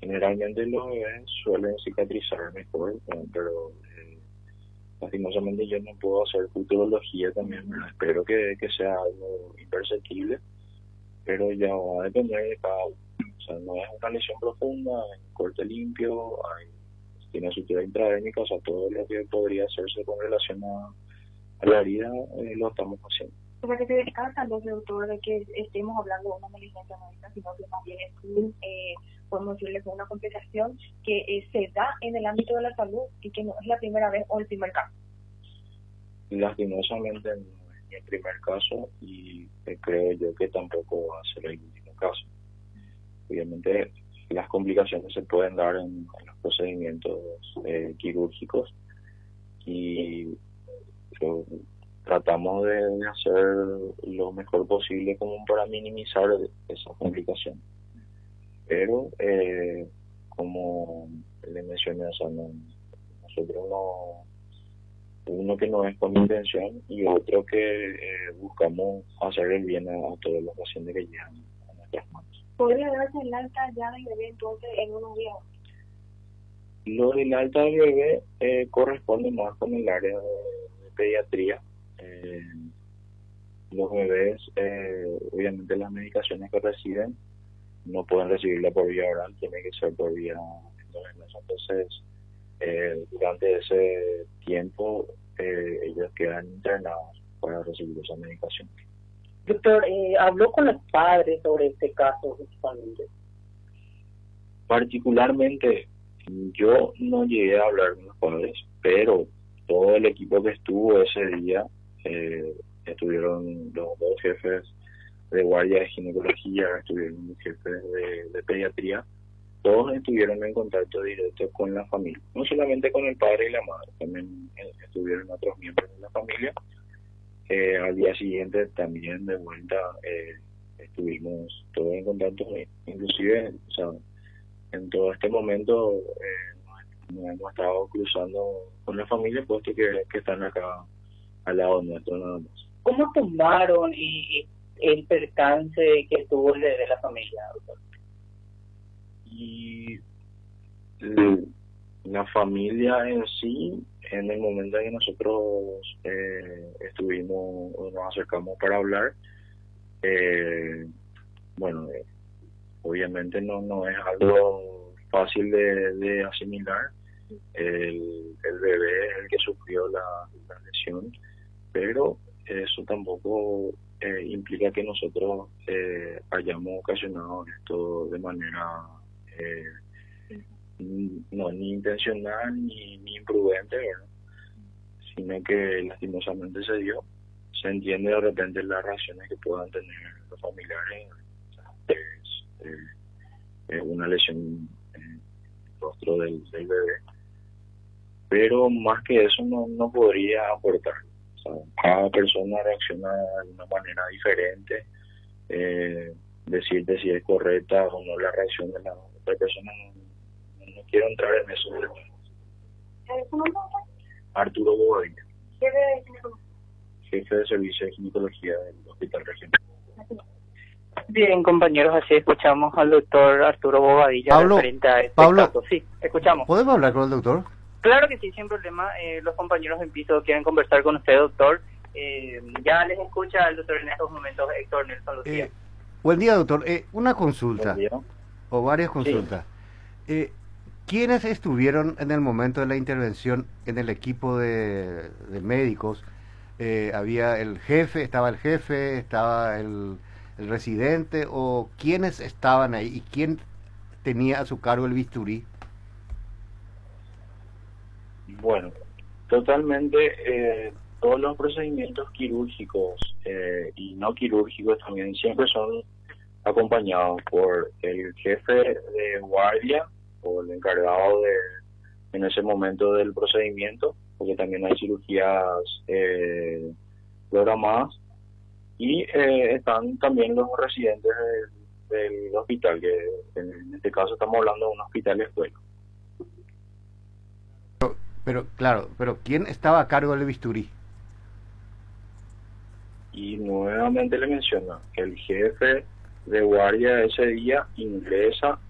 Generalmente los bebés suelen cicatrizar mejor, pero lastimosamente yo no puedo hacer futurología también, ¿verdad? Espero que sea algo imperceptible, pero ya va a depender de cada uno. O sea, no es una lesión profunda, es un corte limpio, tiene sutura intradérmica, o sea, todo lo que podría hacerse con relación a la herida lo estamos haciendo. O sea, que se descarta entonces, doctor, de que estemos hablando de una negligencia médica, sino que más bien es podemos decirle que una complicación que se da en el ámbito de la salud y que no es la primera vez o el primer caso. Lastimosamente no es ni el primer caso y creo yo que tampoco va a ser el último caso. Obviamente las complicaciones se pueden dar en los procedimientos quirúrgicos y tratamos de hacer lo mejor posible como para minimizar esas complicaciones. Pero como le mencioné, o sea, nosotros uno que no es con intención y otro que buscamos hacer el bien a todos los pacientes que llegan a nuestras manos. ¿Podría darse el alta ya del bebé entonces en unos días? Lo del alta del bebé corresponde más con el área de pediatría. Los bebés, obviamente las medicaciones que reciben no pueden recibirla por vía oral, tiene que ser por vía endovenosa. Entonces, durante ese tiempo, ellos quedan internados para recibir esa medicación. Doctor, ¿habló con los padres sobre este caso justamente? Particularmente, yo no llegué a hablar con los padres, pero todo el equipo que estuvo ese día, estuvieron los dos jefes de guardia de ginecología, estuvieron los jefes de pediatría, todos estuvieron en contacto directo con la familia, no solamente con el padre y la madre, también estuvieron otros miembros de la familia. Al día siguiente también de vuelta estuvimos todos en contacto, inclusive, o sea, en todo este momento nos hemos estado cruzando con la familia, puesto que están acá al lado nuestro nada más. ¿Cómo tomaron el percance que tuvo de la familia, doctor? Y la familia en sí, en el momento en que nosotros estuvimos o nos acercamos para hablar, bueno, obviamente no es algo fácil de asimilar. El bebé es el que sufrió la lesión, pero eso tampoco implica que nosotros hayamos ocasionado esto de manera ni intencional ni imprudente, ¿verdad? Sino que lastimosamente se dio. Se entiende de repente las reacciones que puedan tener los familiares. Es una lesión en el rostro del bebé, pero más que eso no podría aportar. O sea, cada persona reacciona de una manera diferente. Decirte si es correcta o no la reacción de la otra persona, no quiero entrar en eso. ¿Su nombre? Arturo Bobadilla, ¿Qué jefe de servicio de ginecología del Hospital Regional. Bien, compañeros, así escuchamos al doctor Arturo Bobadilla Pablo, referente a este Pablo, caso. Sí, escuchamos. ¿Podemos hablar con el doctor? Claro que sí, sin problema. Los compañeros en piso quieren conversar con usted, doctor. Ya les escucha el doctor en estos momentos, Héctor Nelson Lucía. Buen día, doctor. Una consulta, Buen día. o varias consultas. Sí. ¿Quiénes estuvieron en el momento de la intervención en el equipo de médicos? ¿Había el jefe, estaba el residente, o quiénes estaban ahí y quién tenía a su cargo el bisturí? Bueno, totalmente, todos los procedimientos quirúrgicos y no quirúrgicos también siempre son acompañados por el jefe de guardia o el encargado en ese momento del procedimiento, porque también hay cirugías programadas, y están también los residentes del hospital, que en este caso estamos hablando de un hospital escuela. Pero ¿quién estaba a cargo del bisturí? Y nuevamente le menciono que el jefe de guardia ese día ingresa